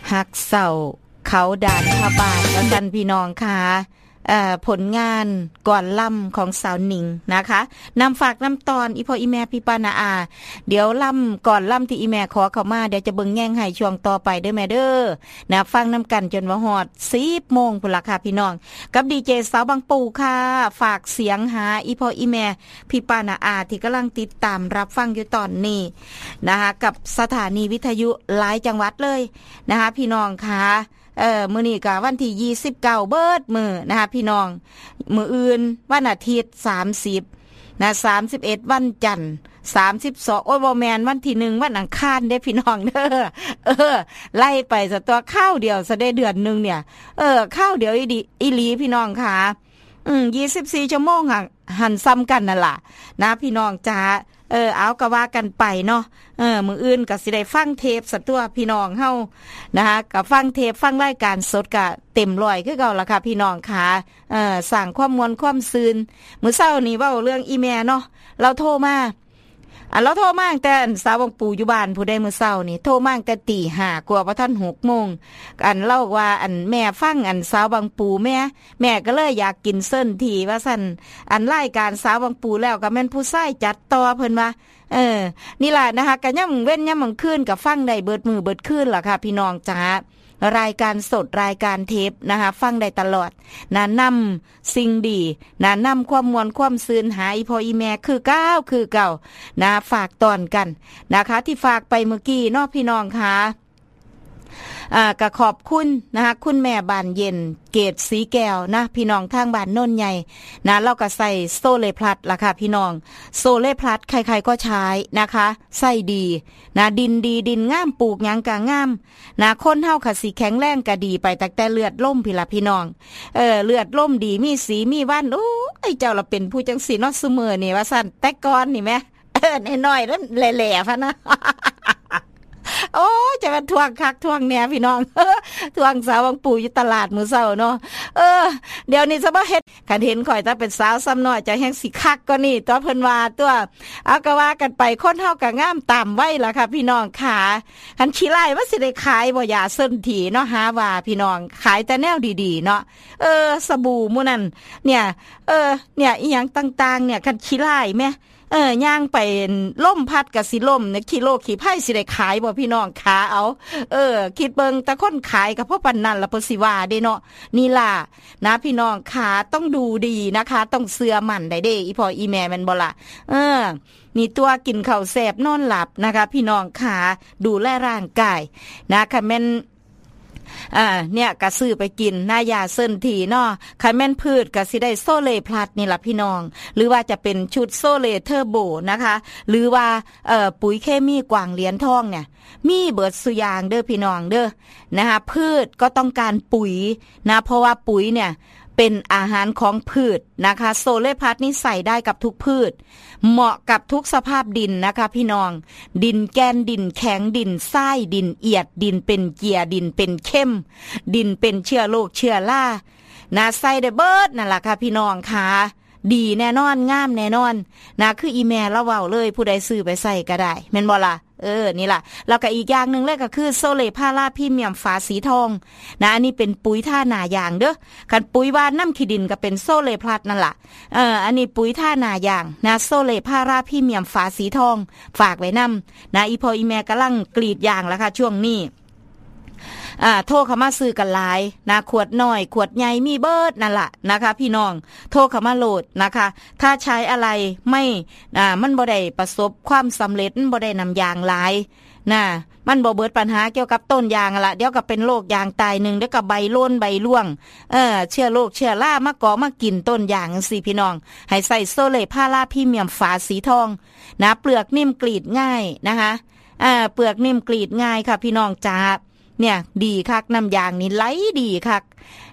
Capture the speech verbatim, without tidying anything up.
ฮักเศร้าเขาด่านพระบาทแล้วกันพี่น้องค่ะเอ่อผลงานก่อนล่ำของสาวหนิงนะคะนำฝากน้ำตอนอีพ่ออีแม่พี่ปานาอาเดี๋ยวล่ำก่อนล่ำที่อีแม่ขอเข้ามาเดี๋ยวจะเบิ่งแย่งให้ช่วงต่อไปเด้อแม่เด้อนะฟังน้ำกันจนว่าฮอด สิบโมงพุ่นล่ะค่ะพี่น้องกับดีเจสาวบางปูค่ะฝากเสียงหาอีพ่ออีแม่พี่ปานาอาที่กำลังติดตามรับฟังอยู่ตอนนี้นะคะกับสถานีวิทยุหลายจังหวัดเลยนะคะพี่น้องค่ะเอ่อมื้อนี้ก็วันที่ยี่สิบเก้าเบิดมื้อนะคะพี่น้องมื้ออื่นวันอาทิตย์สามสิบนะสามสิบเอ็ดวันจันทร์สามสิบสองโอ้ยบ่แม่นวันที่หนึ่งวันอังคารเด้พี่น้องเด้อเออไล่ไปซะตัวข้าวเดียวซะได้เดือนนึงเนี่ยเออข้าวเดียวอีดีอีหลีพี่น้องค่ะอืมยี่สิบสี่ชั่วโมงอ่ะหันซ้ำกันนั่นล่ะนะพี่น้องจ๋าเออเอาก็ว่ากันไปเนาะเออมื้ออื่นก็สิได้ฟังเทปซะตัวพี่น้องเฮานะคะก็ฟังเทปฟังรายการสดก็เต็มร้อยคือเก่าล่ะค่ะพี่น้องค่ะเอ่อสร้างความม่วนความซื่นมื้อเช้านี้เว้าเรื่องอีแม่เนาะเราโทรมาอ่ะเราโทรมาตั้งแต่สาวบางปู่อยู่บ้านผู้ใดมื้อเช้านี่โทรมาตั้งแต่ตีห้ากว่าบ่ทันหกโมงอันเล่าว่าอันแม่ฟังอันสาวบางปู่แม่แม่ก็เลยอยากกินเส้นทีว่าซั่นอันรายการสาวบางปู่แล้วก็แม่นผู้ชายจัดต่อเพิ่นว่าเออนี่ล่ะนะคะก็ย่ำเว้นย่ำมื้อคืนก็ฟังได้เบิดมื้อเบิดคืนล่ะค่ะพี่น้องจ๋ารายการสดรายการเทปนะคะฟังได้ตลอดนะนำสิ่งดีนะนำความมวลความซื่นหาอีพ่ออีแม่คือเก้าคือเก่านะฝากตอนกันนะคะที่ฝากไปเมื่อกี้เนาะพี่น้องค่ะอ่าก็ขอบคุณนะคะคุณแม่บานเย็นเกตสีแก้วนะพี่น้องทางบ้านโน่นใหญ่นะเราก็ใส่โซเลพลัสล่ะค่ะพี่น้องโซเลพลัสใครๆก็ใช้นะคะใส่ดีนะดินดีดินงามปลูกหยังก็งามนะคนเฮาค่ะสิแข็งแรงก็ดีไปแต่แต่เลือดล่มพี่ล่ะพี่น้องเออเลือดล่มดีมีสีมีวันโอ้ยเจ้าละเป็นผู้จังสีเนาะซุมื้อนี่ว่าซั่นแต่ก่อนนี่แม่เออน้อยๆแล้วแหล่ๆพะนะโอ้จะเป็นทวงคักทวงแหน่พี่น้องทวงสาวบางปู่อยู่ตลาดมื้อเช้าเนาะเออเดี๋ยวนี้ซะบ่เฮ็ดคันเห็นข่อยถ้าเป็นสาวซ้ำน้อยจะแฮงสิคักกว่านี้ตัวเพิ่นว่าตัวเอาก็ว่ากันไปคนเฮาก็งามตามไว้ล่ะค่ะพี่น้องค่ะคันขี้ไล่ว่าสิได้ขายบ่ยาเส้นถี่เนาะหาว่าพี่น้องขายแต่แนวดีๆเนาะเออสบู่มื้อนั้นเนี่ยเออเนี่ยอีหยังต่างๆเนี่ยคันขี้ไล่แม่เออย่างไปล่มพัดกับสิล่มเนี่ยกิโลขี่ไผ่สิได้ขายบ่พี่น้องขาเอาเออคิดเบิ่งแต่คนขายก็เพราะปานนั้นล่ะเพิ่นสิว่าเด้เนาะนี่ล่ะนะพี่น้องขาต้องดูดีนะคะต้องเชื่อมั่นได้เด้อีพ่ออีแม่แม่นบ่ล่ะเออนี่ตัวกินข้าวแซ่บนอนหลับนะคะพี่น้องขาดูแลร่างกายนะค่ะแม่นอ่าเนี่ยก็ซื้อไปกินหน้ายาเส้นทีเนาะคันแม่นพืชก็สิได้โซเลพลัสนี่ล่ะพี่น้องหรือว่าจะเป็นชุดโซเลเทอร์โบนะคะหรือว่าเอ่อปุ๋ยเคมีกวางเหรียญทองเนี่ยมีเบิดสุยางเด้อพี่น้องเด้อนะคะพืชก็ต้องการปุ๋ยนะเพราะว่าปุ๋ยเนี่ยเป็นอาหารของพืชนะคะโซเลพลัสนี่ใส่ได้กับทุกพืชเหมาะกับทุกสภาพดินนะคะพี่น้องดินแกนดินแข็งดินทรายดินเอียดดินเป็นเกียร์ดินเป็นเข้มดินเป็นเชื้อโรคเชื้อรานะใส่ได้เบิดนั่นล่ะค่ะพี่น้องค่ะดีแน่นอนงามแน่นอนนะคืออีแม่เราเว้าเลยผู้ใดซื้อไปใส่ก็ได้แม่นบ่ล่ะเออนี่ล่ะแล้วก็อีกอย่างนึงเลยก็คือโซเลพาราพรีเมียมฝาสีทองนะอันนี้เป็นปุ๋ยท่าหน้ายางเด้อคันปุ๋ยหวานน้ำขี้ดินก็เป็นโซเลพลัสนั่นล่ะเอออันนี้ปุ๋ยท่าหน้ายางนะโซเลพาราพรีเมียมฝาสีทองฝากไว้นำนะอีพ่ออีแม่กำลังกรีดยางแล้วค่ะช่วงนี้อ่าโทรเข้ามาซื้อกันหลายนะขวดน้อยขวดใหญ่มีเบิดนั่นล่ะนะคะพี่น้องโทรเข้ามาโหลดนะคะถ้าใช้อะไรไม่อ่ามันบ่ได้ประสบความสำเร็จมันบ่ได้นำยางหลายนะมันบ่เบิดปัญหาเกี่ยวกับต้นยางล่ะเดี๋ยวก็เป็นโรคยางตายนึงเดี๋ยวก็ใบโลนใบร่วงเออเชื้อโรคเชื้อรามาเกาะมากินต้นยางจังซี่พี่น้องให้ใส่โซเลพาราพรีเมียมฝาสีทองนะเปลือกนิ่มกรีดง่ายนะคะอ่าเปลือกนิ่มกรีดง่ายค่ะพี่น้องจ๋าเนี่ยดีคักน้ำยางนี่ไหลดีคัก